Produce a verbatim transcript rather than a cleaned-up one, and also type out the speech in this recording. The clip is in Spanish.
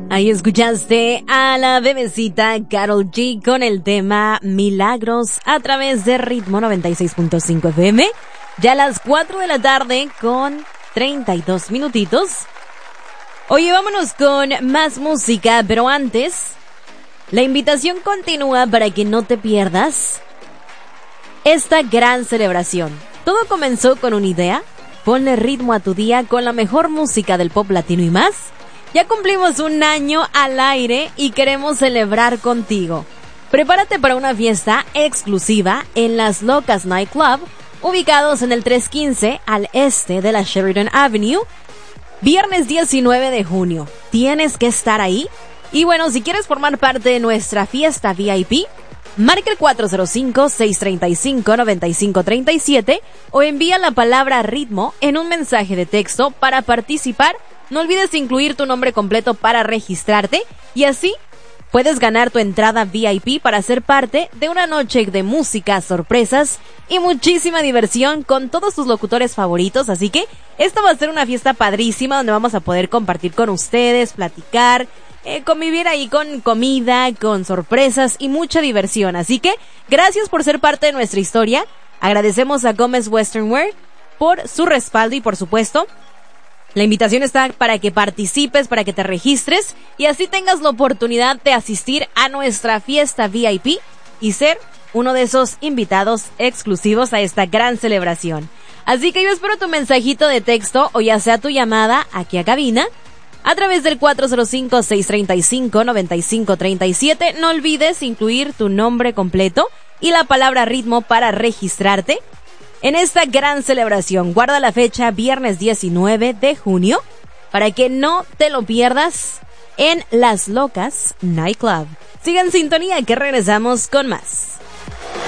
Ahí escuchaste a la bebecita Karol G con el tema Milagros a través de Ritmo noventa y seis punto cinco F M. Ya a las cuatro de la tarde con treinta y dos minutitos. Oye, vámonos con más música, pero antes, la invitación continúa para que no te pierdas esta gran celebración. Todo comenzó con una idea. Ponle ritmo a tu día con la mejor música del pop latino y más. Ya cumplimos un año al aire y queremos celebrar contigo. Prepárate para una fiesta exclusiva en Las Locas Nightclub, ubicados en el trescientos quince al este de la Sheridan Avenue, viernes diecinueve de junio. Tienes que estar ahí. Y bueno, si quieres formar parte de nuestra fiesta V I P, marca el cuatro cero cinco, seis tres cinco, nueve cinco tres siete o envía la palabra ritmo en un mensaje de texto para participar. No olvides incluir tu nombre completo para registrarte y así puedes ganar tu entrada V I P para ser parte de una noche de música, sorpresas y muchísima diversión con todos tus locutores favoritos. Así que esta va a ser una fiesta padrísima donde vamos a poder compartir con ustedes, platicar, eh, convivir ahí con comida, con sorpresas y mucha diversión. Así que gracias por ser parte de nuestra historia. Agradecemos a Gómez Western Wear por su respaldo y por supuesto la invitación está para que participes, para que te registres y así tengas la oportunidad de asistir a nuestra fiesta V I P y ser uno de esos invitados exclusivos a esta gran celebración. Así que yo espero tu mensajito de texto o ya sea tu llamada aquí a cabina a través del cuatro cero cinco, seis tres cinco, nueve cinco tres siete. No olvides incluir tu nombre completo y la palabra ritmo para registrarte en esta gran celebración. Guarda la fecha viernes diecinueve de junio para que no te lo pierdas en Las Locas Nightclub. Sigan en sintonía que regresamos con más.